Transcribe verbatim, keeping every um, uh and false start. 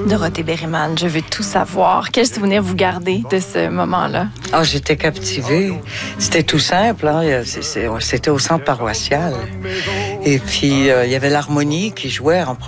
Dorothée Berryman, je veux tout savoir. Quel souvenir vous gardez de ce moment-là? Ah, j'étais captivée. C'était tout simple, hein? C'était au centre paroissial. Et puis, euh, il y avait l'harmonie qui jouait en